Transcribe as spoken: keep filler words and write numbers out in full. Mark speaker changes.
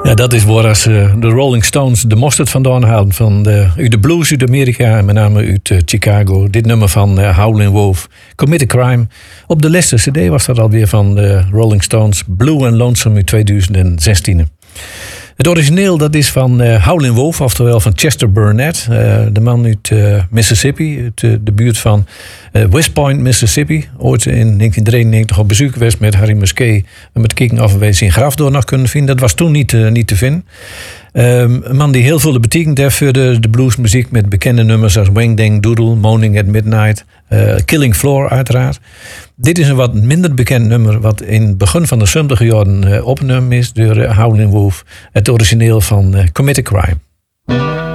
Speaker 1: Ja, dat is waar als uh, de Rolling Stones de mosterd vandaan halen. Van de, uit de blues uit Amerika en met name uit uh, Chicago. Dit nummer van uh, Howlin' Wolf, Commit a Crime. Op de laatste cd was dat alweer van de Rolling Stones, Blue and Lonesome uit tweeduizend zestien. Het origineel dat is van uh, Howlin' Wolf, oftewel van Chester Burnett. Uh, de man uit uh, Mississippi, uit uh, de buurt van uh, West Point, Mississippi. Ooit in negentien drieënnegentig op bezoek geweest met Harry Musquet. En met kijken of we zijn graf door nog kunnen vinden. Dat was toen niet, uh, niet te vinden. Um, een man die heel veel betekend heeft voor de, de bluesmuziek. Met bekende nummers als Wang Dang Doodle, Moaning at Midnight, uh, Killing Floor uiteraard. Dit is een wat minder bekend nummer wat in het begin van de zeventig jaren uh, opgenomen is door uh, Howlin' Wolf. Het origineel van uh, Commit a Crime.